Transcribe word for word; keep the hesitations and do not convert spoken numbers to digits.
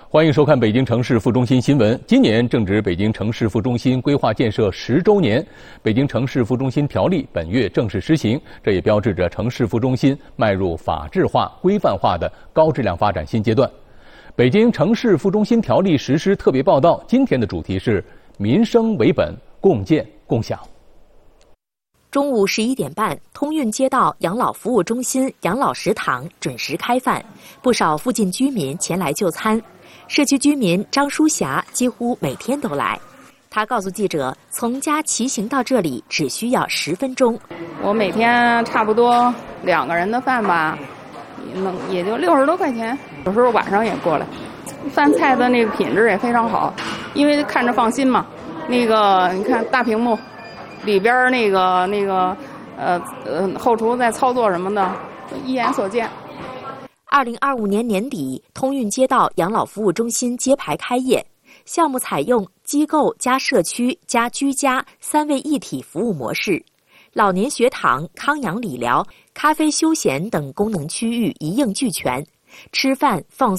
欢迎收看北京城市副中心新闻。今年正值北京城市副中心规划建设十周年，北京城市副中心条例本月正式施行，这也标志着城市副中心迈入法治化、规范化的高质量发展新阶段。北京城市副中心条例实施特别报道，今天的主题是民生为本，共建共享。 中午十一点半，通运街道养老服务中心养老食堂准时开饭，不少附近居民前来就餐。社区居民张淑霞几乎每天都来，她告诉记者，从家骑行到这里只需要十分钟。 我每天差不多两个人的饭吧，能也就六十多块钱，有时候晚上也过来。饭菜的那个品质也非常好，因为看着放心嘛。那个你看大屏幕，里边那个那个呃呃后厨在操作什么的，一眼所见。 二零二五年年底，通运街道养老服务中心揭牌开业，项目采用机构加社区加居家三位一体服务模式，老年学堂、康养理疗、咖啡休闲等功能区域一应俱全，吃饭放